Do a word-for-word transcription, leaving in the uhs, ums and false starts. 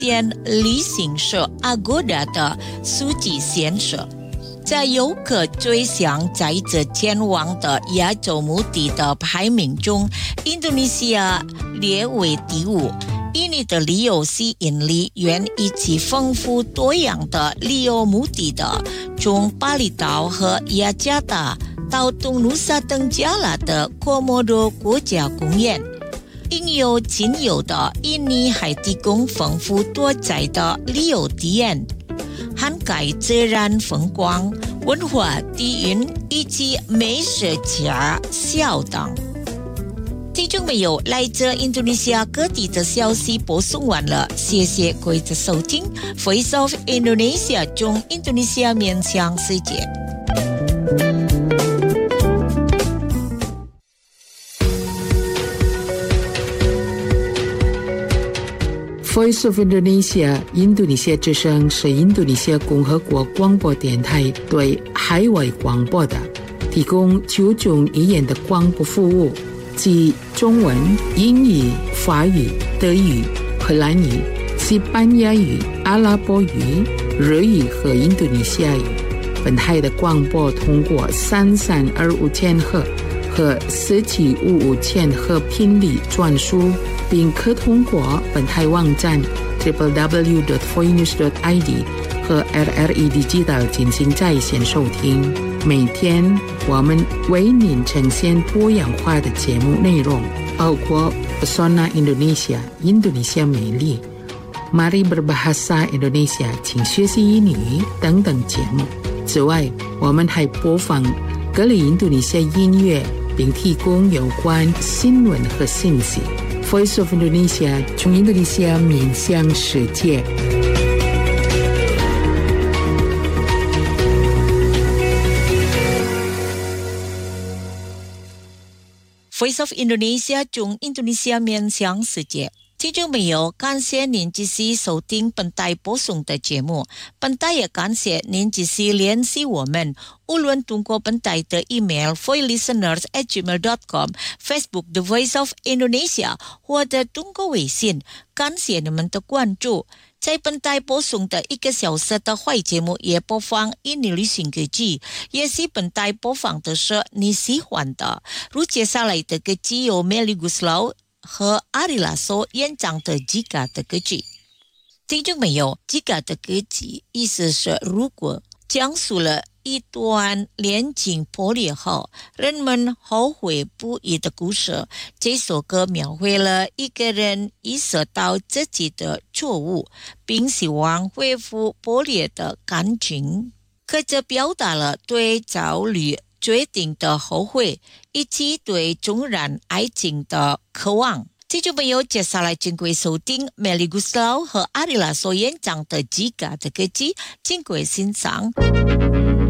店旅行社 Agoda 的书籍显示，在游客最想在这前往的亚洲目的的排名中，印度尼西亚列为第五。印尼的旅游吸引力远比其丰富多样的旅游目的的，从巴厘岛和雅加达到东努萨登加拉的科莫多国家公园。应有尽有的印尼还提供丰富多彩的旅游体验，涵盖自然风光、文化底蕴以及美食家小等。听众朋友，来自印度尼西亚各地的消息播送完了，谢谢各位的收听。Voice of Indonesia 中印度尼西亚面向世界。 Voice of Indonesia 印度尼西亚之声是印度尼西亚共和国广播电台对海外广播的，提供九种语言的广播服务，即中文、英语、法语、德语、荷兰语、西班牙语、阿拉伯语、日语和印度尼西亚语。本台的广播通过三三二五千赫和四七五五千赫频率传输，并可通过本台网站 double-u double-u double-u dot voinews dot i d 和 R R E Digital 进行在线收听。每天我们为您呈现多样化的节目内容，包括 Pesona Indonesia 印度尼西亚美丽、Mari Berbahasa Indonesia 请学习英语等等节目。此外，我们还播放各类印度尼西亚音乐，并提供有关新闻和信息。Voice of Indonesia 从印度尼西亚面向世界。 Voice of Indonesia 从印度尼西亚面向世界。听众朋友，感谢您继续收听本台播送的节目。本台也感谢您继续联系我们，无论通过本台的 email voicelisteners at gmail dot com、Facebook The Voice of Indonesia 或者通过微信。感谢你们的关注。在本台播送的一个小时的坏节目也播放印尼旅行歌曲，也是本台播放的是你喜欢的。如接下来的歌曲有 Melly Guslau 和阿里拉所演唱的 Jika 的歌曲。听众朋友， Jika 的歌曲意思是如果，讲述了一段恋情破裂后人们后悔不已的故事。这首歌描绘了一个人意识到自己的错误，并希望恢复破裂的感情，可这表达了对遭遇决定的后悔，以及对重燃爱情的渴望。听众朋友，接下来请各位收听 Melly Guslau 和阿里拉所演唱的 Jika 的歌曲，请各位欣赏。